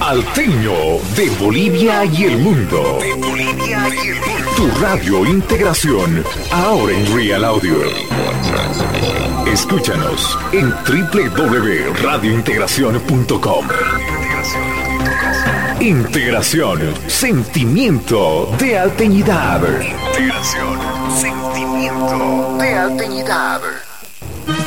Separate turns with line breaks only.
Salteño de Bolivia y el mundo. Tu radio Integración, ahora en Real Audio. Escúchanos en www.radiointegracion.com. Integración, sentimiento de alteñidad. Integración, sentimiento de alteñidad.